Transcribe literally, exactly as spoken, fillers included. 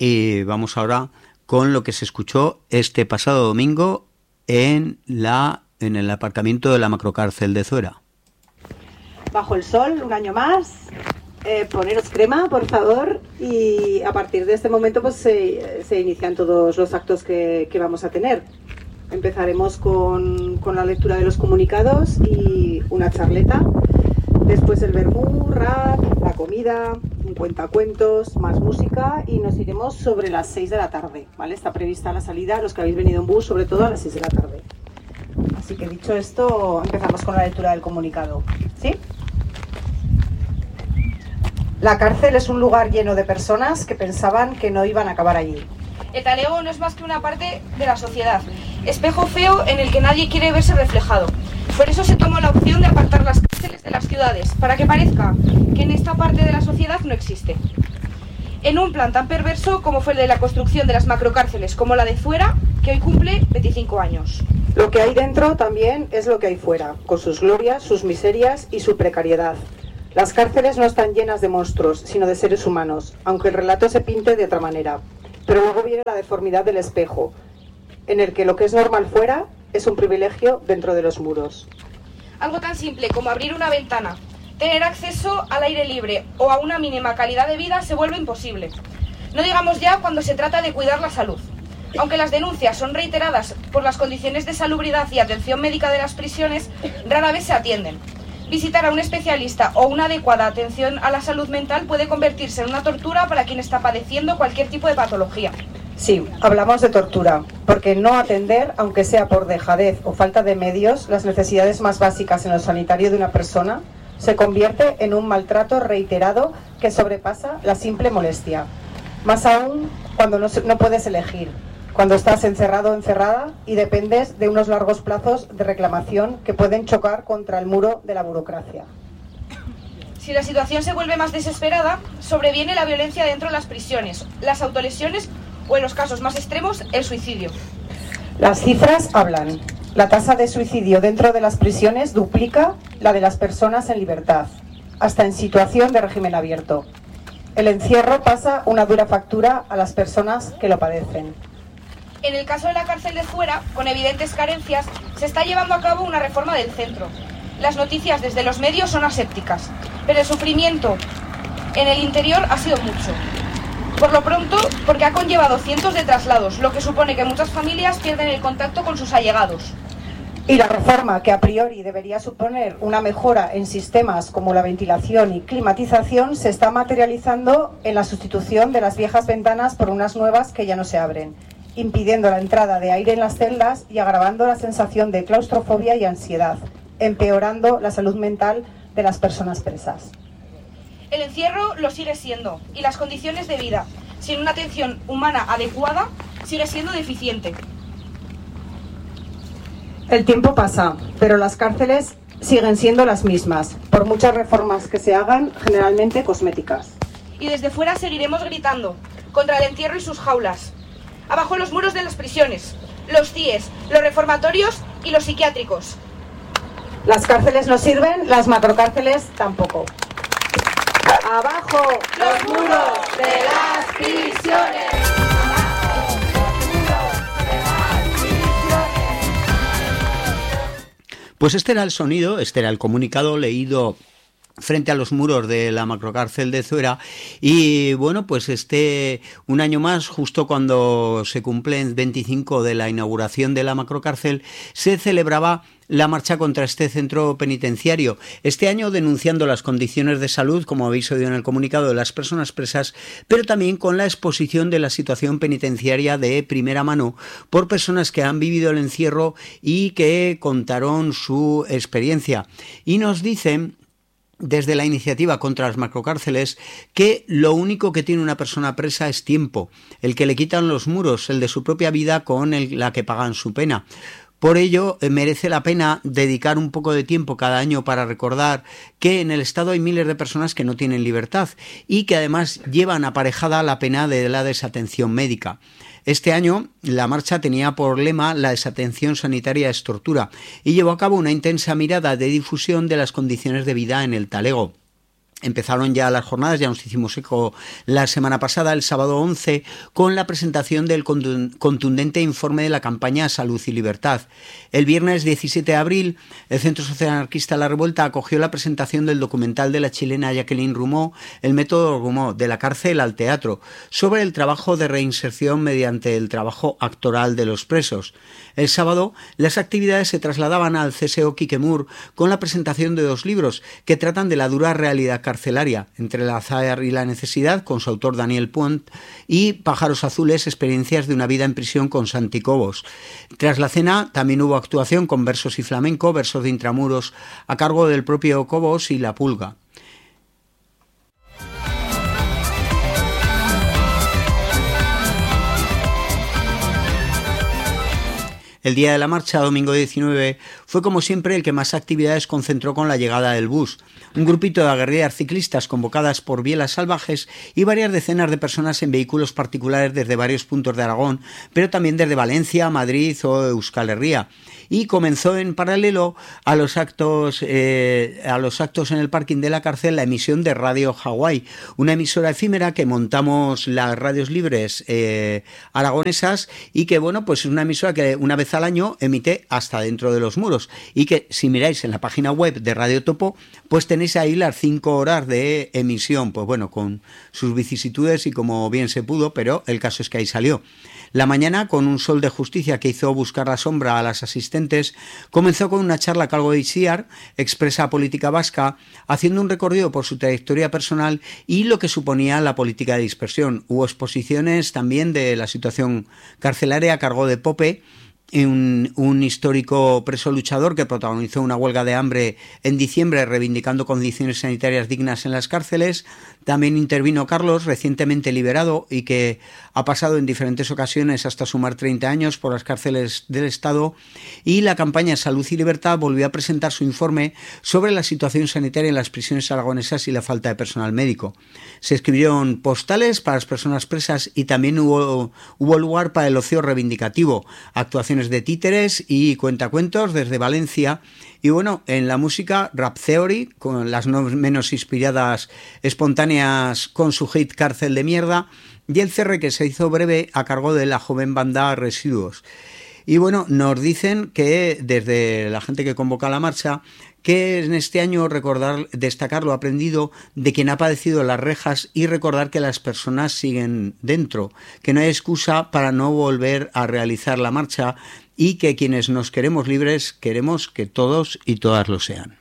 Y vamos ahora con lo que se escuchó este pasado domingo en la en el aparcamiento de la macrocárcel de Zuera. Bajo el sol, un año más, eh, poneros crema, por favor, y a partir de este momento pues se, se inician todos los actos que, que vamos a tener. Empezaremos con, con la lectura de los comunicados y una charleta, después el vermú, rap, la comida, un cuentacuentos, más música y nos iremos sobre las seis de la tarde, ¿vale? Está prevista la salida, los que habéis venido en bus, sobre todo a las seis de la tarde. Así que dicho esto, empezamos con la lectura del comunicado, ¿sí? La cárcel es un lugar lleno de personas que pensaban que no iban a acabar allí. El talego no es más que una parte de la sociedad, espejo feo en el que nadie quiere verse reflejado. Por eso se tomó la opción de apartar las cárceles de las ciudades, para que parezca que en esta parte de la sociedad no existe. En un plan tan perverso como fue el de la construcción de las macrocárceles, como la de Zuera, que hoy cumple veinticinco años. Lo que hay dentro también es lo que hay fuera, con sus glorias, sus miserias y su precariedad. Las cárceles no están llenas de monstruos, sino de seres humanos, aunque el relato se pinte de otra manera. Pero luego viene la deformidad del espejo, en el que lo que es normal fuera es un privilegio dentro de los muros. Algo tan simple como abrir una ventana, tener acceso al aire libre o a una mínima calidad de vida se vuelve imposible. No digamos ya cuando se trata de cuidar la salud. Aunque las denuncias son reiteradas por las condiciones de salubridad y atención médica de las prisiones, rara vez se atienden. Visitar a un especialista o una adecuada atención a la salud mental puede convertirse en una tortura para quien está padeciendo cualquier tipo de patología. Sí, hablamos de tortura, porque no atender, aunque sea por dejadez o falta de medios, las necesidades más básicas en lo sanitario de una persona, se convierte en un maltrato reiterado que sobrepasa la simple molestia. Más aún cuando no, no puedes elegir, cuando estás encerrado o encerrada y dependes de unos largos plazos de reclamación que pueden chocar contra el muro de la burocracia. Si la situación se vuelve más desesperada, sobreviene la violencia dentro de las prisiones, las autolesiones o, en los casos más extremos, el suicidio. Las cifras hablan. La tasa de suicidio dentro de las prisiones duplica la de las personas en libertad, hasta en situación de régimen abierto. El encierro pasa una dura factura a las personas que lo padecen. En el caso de la cárcel de Zuera, con evidentes carencias, se está llevando a cabo una reforma del centro. Las noticias desde los medios son asépticas, pero el sufrimiento en el interior ha sido mucho. Por lo pronto, porque ha conllevado cientos de traslados, lo que supone que muchas familias pierden el contacto con sus allegados. Y la reforma, que a priori debería suponer una mejora en sistemas como la ventilación y climatización, se está materializando en la sustitución de las viejas ventanas por unas nuevas que ya no se abren, impidiendo la entrada de aire en las celdas y agravando la sensación de claustrofobia y ansiedad, empeorando la salud mental de las personas presas. El encierro lo sigue siendo, y las condiciones de vida, sin una atención humana adecuada, sigue siendo deficiente. El tiempo pasa, pero las cárceles siguen siendo las mismas, por muchas reformas que se hagan, generalmente cosméticas. Y desde fuera seguiremos gritando contra el encierro y sus jaulas. Abajo los muros de las prisiones, los C I Es, los reformatorios y los psiquiátricos. Las cárceles no sirven, las macrocárceles tampoco. ¡Abajo los muros de las prisiones! Pues este era el sonido, este era el comunicado leído frente a los muros de la macrocárcel de Zuera. Y bueno, pues este un año más, justo cuando se cumplen veinticinco de la inauguración de la macrocárcel, se celebraba la marcha contra este centro penitenciario. Este año denunciando las condiciones de salud, como habéis oído en el comunicado, de las personas presas, pero también con la exposición de la situación penitenciaria de primera mano por personas que han vivido el encierro y que contaron su experiencia. Y nos dicen desde la iniciativa contra las macrocárceles que lo único que tiene una persona presa es tiempo, el que le quitan los muros, el de su propia vida con el, la que pagan su pena. Por ello, eh, merece la pena dedicar un poco de tiempo cada año para recordar que en el Estado hay miles de personas que no tienen libertad y que además llevan aparejada la pena de la desatención médica. Este año la marcha tenía por lema la desatención sanitaria es tortura y llevó a cabo una intensa mirada de difusión de las condiciones de vida en el talego. Empezaron ya las jornadas, ya nos hicimos eco la semana pasada, el sábado once, con la presentación del contundente informe de la campaña Salud y Libertad. El viernes diecisiete de abril, el Centro Social Anarquista La Revuelta acogió la presentación del documental de la chilena Jacqueline Roumaux, El método Roumaux, de la cárcel al teatro, sobre el trabajo de reinserción mediante el trabajo actoral de los presos. El sábado, las actividades se trasladaban al C S O Quiquemur con la presentación de dos libros que tratan de la dura realidad carcelaria, Entre el azar y la necesidad, con su autor Daniel Punt, y Pájaros azules, experiencias de una vida en prisión, con Santi Cobos. Tras la cena también hubo actuación con versos y flamenco, versos de intramuros, a cargo del propio Cobos y La Pulga. El día de la marcha, domingo diecinueve, fue como siempre el que más actividades concentró con la llegada del bus. Un grupito de aguerridas ciclistas convocadas por bielas salvajes y varias decenas de personas en vehículos particulares desde varios puntos de Aragón, pero también desde Valencia, Madrid o Euskal Herria. Y comenzó en paralelo a los actos eh, a los actos en el parking de la cárcel la emisión de Radio Hawái, una emisora efímera que montamos las radios libres eh, aragonesas y que, bueno, pues es una emisora que una vez al año emite hasta dentro de los muros y que, si miráis en la página web de Radio Topo, pues tenéis ahí las cinco horas de emisión, pues bueno, con sus vicisitudes y como bien se pudo, pero el caso es que ahí salió. La mañana, con un sol de justicia que hizo buscar la sombra a las asistentes, comenzó con una charla a cargo de Itziar, expresa política vasca, haciendo un recorrido por su trayectoria personal y lo que suponía la política de dispersión. Hubo exposiciones también de la situación carcelaria a cargo de Pope, Un, un histórico preso luchador que protagonizó una huelga de hambre en diciembre reivindicando condiciones sanitarias dignas en las cárceles. También intervino Carlos, recientemente liberado y que ha pasado en diferentes ocasiones hasta sumar treinta años por las cárceles del Estado, y la campaña Salud y Libertad volvió a presentar su informe sobre la situación sanitaria en las prisiones aragonesas y la falta de personal médico. Se escribieron postales para las personas presas y también hubo, hubo lugar para el ocio reivindicativo, actuaciones de títeres y cuentacuentos desde Valencia. Y bueno, en la música, Rap Theory, con las no menos inspiradas espontáneas con su hit Cárcel de Mierda, y el cierre, que se hizo breve, a cargo de la joven banda Residuos. Y bueno, nos dicen que desde la gente que convoca la marcha, que en este año recordar, destacar lo aprendido de quien ha padecido las rejas y recordar que las personas siguen dentro, que no hay excusa para no volver a realizar la marcha y que quienes nos queremos libres queremos que todos y todas lo sean.